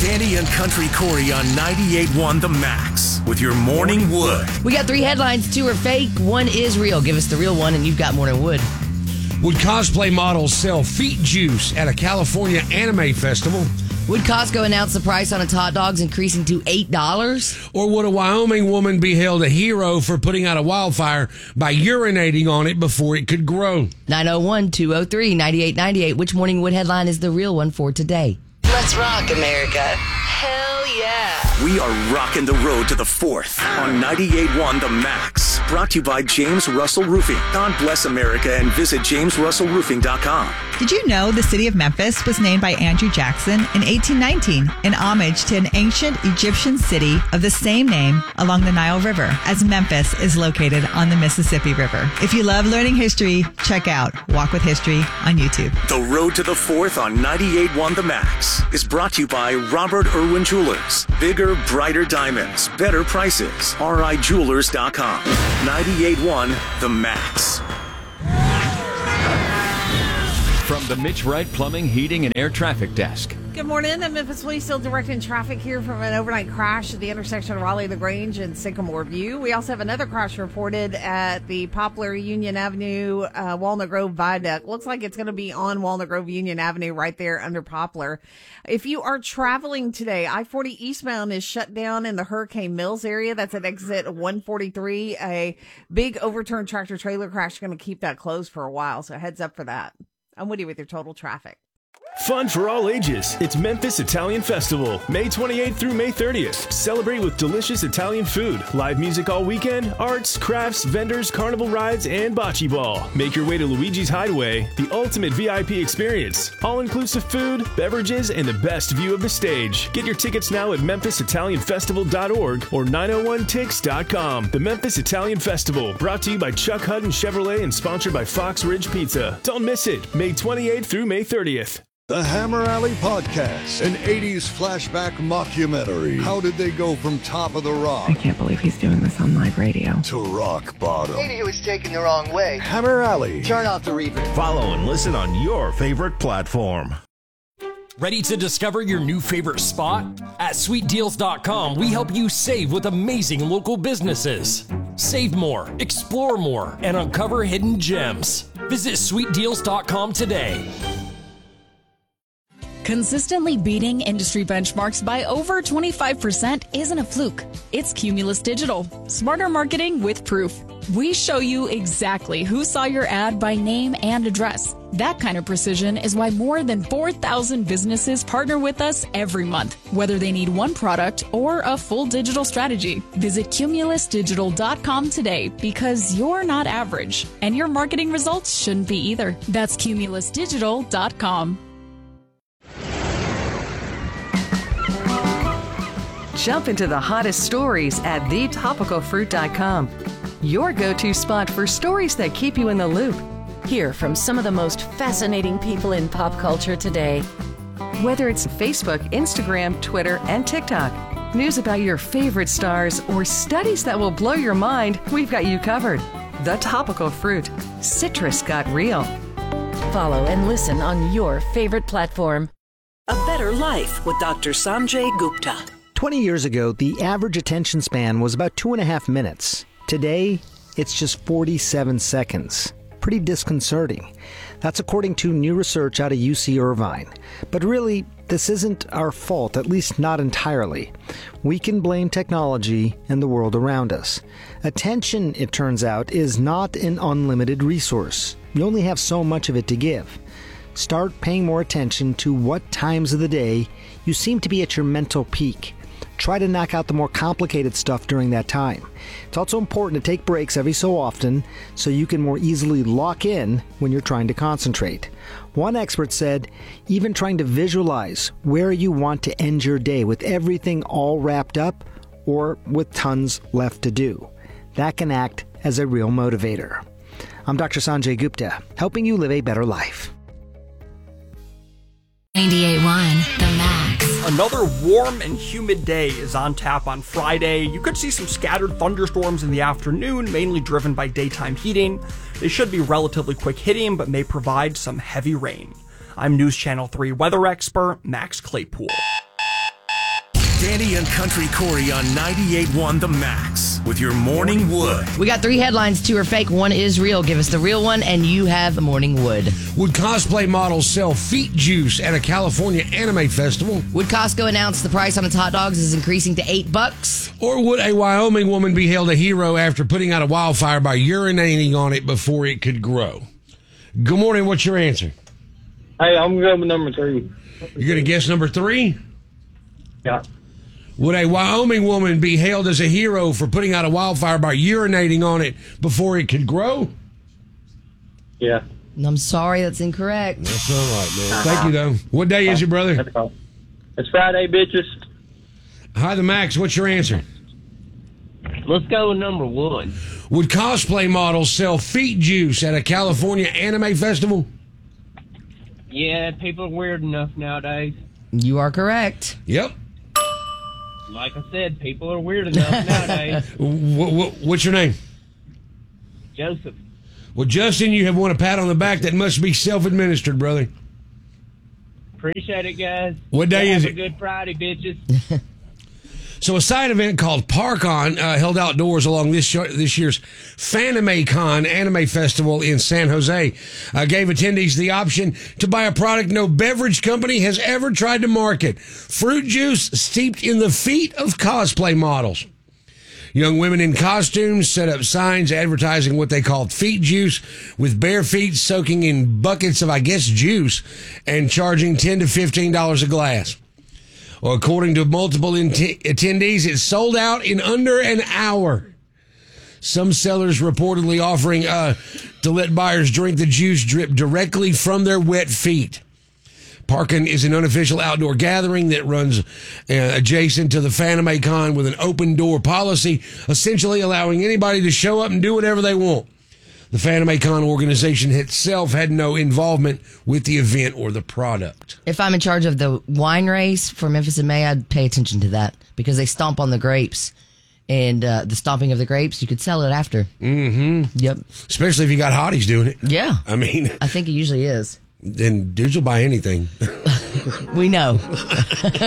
Danny and Country Corey on 98.1 The Max with your Morning Wood. We got 3 headlines. 2 are fake. 1 is real. Give us the real one, and you've got Morning Wood. Would cosplay models sell feet juice at a California anime festival? Would Costco announce the price on its hot dogs increasing to $8? Or would a Wyoming woman be hailed a hero for putting out a wildfire by urinating on it before it could grow? 901-203-9898. Which Morning Wood headline is the real one for today? Let's rock, America. Hell yeah. We are rocking the road to the 4th on 98.1 The Max. Brought to you by James Russell Roofing. God bless America and visit jamesrussellroofing.com. Did you know the city of Memphis was named by Andrew Jackson in 1819 in homage to an ancient Egyptian city of the same name along the Nile River, as Memphis is located on the Mississippi River? If you love learning history, check out Walk with History on YouTube. The road to the 4th on 98.1 The Max is brought to you by Robert Irwin Jewelers. Bigger, brighter diamonds, better prices. RIJewelers.com. 98.1 The Max. From the Mitch Wright Plumbing, Heating, and Air Traffic Desk. Good morning. The Memphis Police still directing traffic here from an overnight crash at the intersection of Raleigh-LaGrange and Sycamore View. We also have another crash reported at the Poplar Union Avenue, Walnut Grove Viaduct. Looks like it's going to be on Walnut Grove Union Avenue right there under Poplar. If you are traveling today, I-40 eastbound is shut down in the Hurricane Mills area. That's at exit 143. A big overturned tractor-trailer crash is going to keep that closed for a while, so heads up for that. I'm Woody with your total traffic. Fun for all ages. It's Memphis Italian Festival, May 28th through May 30th. Celebrate with delicious Italian food, live music all weekend, arts, crafts, vendors, carnival rides, and bocce ball. Make your way to Luigi's Hideaway, the ultimate VIP experience. All-inclusive food, beverages, and the best view of the stage. Get your tickets now at memphisitalianfestival.org or 901tix.com. The Memphis Italian Festival, brought to you by Chuck Hutton Chevrolet and sponsored by Fox Ridge Pizza. Don't miss it, May 28th through May 30th. The Hammer Alley Podcast, an 80s flashback mockumentary. How did they go from top of the rock? I can't believe he's doing this on live radio. To rock bottom. Maybe he was taken the wrong way. Hammer Alley. Turn off the reverb. Follow and listen on your favorite platform. Ready to discover your new favorite spot? At sweetdeals.com, we help you save with amazing local businesses. Save more, explore more, and uncover hidden gems. Visit sweetdeals.com today. Consistently beating industry benchmarks by over 25% isn't a fluke. It's Cumulus Digital. Smarter marketing with proof. We show you exactly who saw your ad by name and address. That kind of precision is why more than 4,000 businesses partner with us every month, whether they need one product or a full digital strategy. Visit cumulusdigital.com today because you're not average, and your marketing results shouldn't be either. That's cumulusdigital.com. Jump into the hottest stories at thetopicalfruit.com. Your go-to spot for stories that keep you in the loop. Hear from some of the most fascinating people in pop culture today. Whether it's Facebook, Instagram, Twitter, and TikTok, news about your favorite stars, or studies that will blow your mind, we've got you covered. The Topical Fruit. Citrus got real. Follow and listen on your favorite platform. A Better Life with Dr. Sanjay Gupta. 20 years ago, the average attention span was about 2.5 minutes. Today, it's just 47 seconds. Pretty disconcerting. That's according to new research out of UC Irvine. But really, this isn't our fault, at least not entirely. We can blame technology and the world around us. Attention, it turns out, is not an unlimited resource. You only have so much of it to give. Start paying more attention to what times of the day you seem to be at your mental peak. Try to knock out the more complicated stuff during that time. It's also important to take breaks every so often so you can more easily lock in when you're trying to concentrate. One expert said, even trying to visualize where you want to end your day with everything all wrapped up or with tons left to do. That can act as a real motivator. I'm Dr. Sanjay Gupta, helping you live a better life. 98.1 The Max. Another warm and humid day is on tap on Friday. You could see some scattered thunderstorms in the afternoon, mainly driven by daytime heating. They should be relatively quick hitting, but may provide some heavy rain. I'm News Channel 3 weather expert Max Claypool. Danny and Country Corey on 98.1 The Max with your Morning Wood. We got 3 headlines. 2 are fake, 1 is real. Give us the real one, and you have Morning Wood. Would cosplay models sell feet juice at a California anime festival? Would Costco announce the price on its hot dogs is increasing to $8? Or would a Wyoming woman be hailed a hero after putting out a wildfire by urinating on it before it could grow? Good morning. What's your answer? Hey, I'm going with number 3. You're going to guess number 3? Yeah. Would a Wyoming woman be hailed as a hero for putting out a wildfire by urinating on it before it could grow? Yeah. I'm sorry, that's incorrect. That's all right, man. Thank you, though. What day is it, brother? It's Friday, bitches. Hi, The Max. What's your answer? Let's go with number 1. Would cosplay models sell feet juice at a California anime festival? Yeah, people are weird enough nowadays. You are correct. Yep. Like I said, people are weird enough nowadays. What's your name? Joseph. Well, Justin, you have won a pat on the back that must be self-administered, brother. Appreciate it, guys. What day is it? Have a good Friday, bitches. So a side event called ParkOn held outdoors along this year's FanimeCon Anime Festival in San Jose gave attendees the option to buy a product no beverage company has ever tried to market: fruit juice steeped in the feet of cosplay models. Young women in costumes set up signs advertising what they called feet juice, with bare feet soaking in buckets of, I guess, juice, and charging $10 to $15 a glass. Well, according to multiple attendees, it sold out in under an hour. Some sellers reportedly offering to let buyers drink the juice drip directly from their wet feet. ParkOn is an unofficial outdoor gathering that runs adjacent to the FanimeCon with an open door policy, essentially allowing anybody to show up and do whatever they want. The FanimeCon organization itself had no involvement with the event or the product. If I'm in charge of the wine race for Memphis in May, I'd pay attention to that because they stomp on the grapes. And the stomping of the grapes, you could sell it after. Mm-hmm. Yep. Especially if you got hotties doing it. Yeah. I mean, I think it usually is. Then dudes will buy anything. We know.